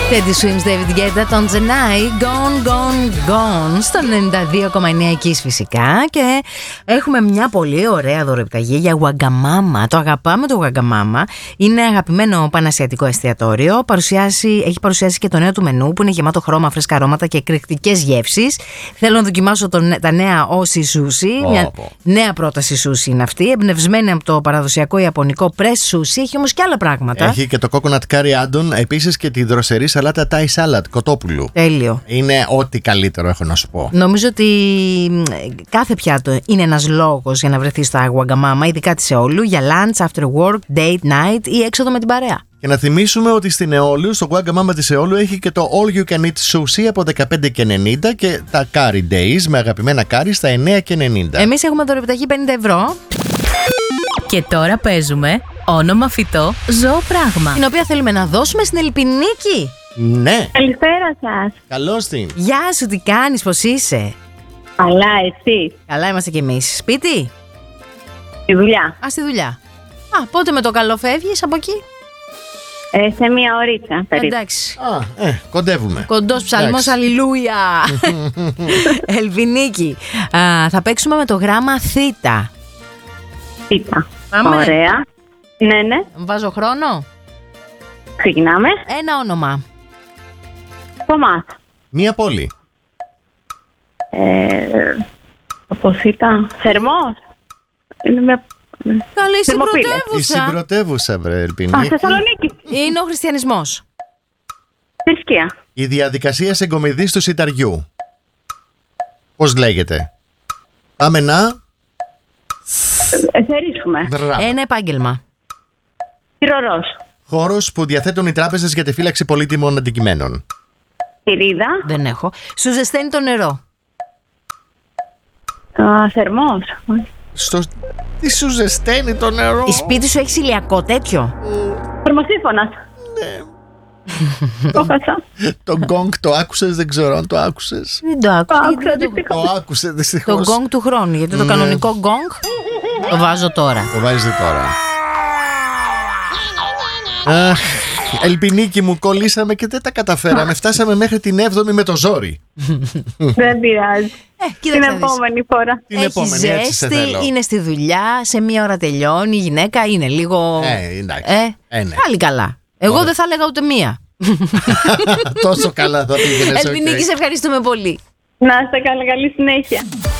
Teddy Swims, David Guetta, τον Chennai, Gone, Gone, Gone, στο 92,9 εκεί φυσικά. Και έχουμε μια πολύ ωραία δωρεπιταγή για Wagamama. Το αγαπάμε το Wagamama. Είναι αγαπημένο πανασιατικό εστιατόριο. Έχει παρουσιάσει και το νέο του μενού που είναι γεμάτο χρώμα, φρέσκα αρώματα και εκρηκτικές γεύσεις. Θέλω να δοκιμάσω τα νέα Aussie Sushi. Μια νέα πρόταση sushi είναι αυτή. Εμπνευσμένη από το παραδοσιακό ιαπωνικό press sushi. Έχει όμως και άλλα πράγματα. Έχει και το coconut curry addon. Επίσης και τη δροσερή σαλάτα Thai salad κοτόπουλου. Τέλειο. Είναι ό,τι καλύτερο έχω να σου πω. Νομίζω ότι κάθε πιάτο είναι ένας λόγος για να βρεθεί στο Wagamama, ειδικά τη Σεόλου, για lunch, after work, date night ή έξοδο με την παρέα. Και να θυμίσουμε ότι στην Αιώλου, στο Wagamama της Αιώλου, έχει και το All You Can Eat Sushi από 15,90 και τα Curry Days με αγαπημένα curry στα 9,90. Εμείς έχουμε δωρεπιταγή 50 ευρώ. Και τώρα παίζουμε όνομα φυτό, ζώο πράγμα. Την οποία θέλουμε να δώσουμε στην Ελπινίκη. Ναι. Καλησπέρα σας. Καλώς την. Γεια σου, τι κάνεις, πώς είσαι? Καλά, εσύ? Καλά είμαστε κι εμείς. Σπίτι? Στη δουλειά. Στη δουλειά. Πότε με το καλό φεύγεις από εκεί? Σε μία ωρίτσα περίπου. Εντάξει. Κοντεύουμε. Κοντός ψαλμός, αλληλούια. Ελπινίκη, θα παίξουμε με το γράμμα θήτα. Θήτα. Πάμε. Ωραία. Ναι. Βάζω χρόνο. Ξεκινάμε. Ένα όνομα. Θωμάς. Μία πόλη. Από θήτα. Θερμός. Είναι μια... Καλή στην Η συμπρωτεύουσα, βρε Ελπινίκη. Θεσσαλονίκη. Είναι ο χριστιανισμός. Θρησκεία. Η διαδικασία συγκομιδής του σιταριού. Πώς λέγεται? Πάμε να... Θερήσουμε. Ένα επάγγελμα. Θηρορός. Χώρος που διαθέτουν οι τράπεζες για τη φύλαξη πολύτιμων αντικειμένων. Θηρίδα. Δεν έχω. Σου ζεσταίνει το νερό. Θερμός. Τι σου ζεσταίνει το νερό? Η σπίτι σου έχει ηλιακό τέτοιο? Θερμοσύφωνας. Ναι. Το χάσα. Το γκόγκ το άκουσες? Δεν ξέρω αν το άκουσες. Δεν το άκουσα. Το άκουσε δυστυχώς. Το γκόγκ του χρόνου. Γιατί το κανονικό γκόγκ το βάζω τώρα. Το βάζεις τώρα. Ελπινίκη μου, κολλήσαμε και δεν τα καταφέραμε. Φτάσαμε μέχρι την 7η με το ζόρι. Δεν πειράζει. Την επόμενη φορά. Έχει ζέστη, είναι στη δουλειά, σε μία ώρα τελειώνει η γυναίκα, είναι λίγο... εντάξει. Ναι. Πάλι καλά. Εγώ δεν θα έλεγα ούτε μία. Τόσο καλά θα πήγαινες. Ελπινίκη, σε ευχαριστούμε πολύ. Να είστε καλά, καλή συνέχεια.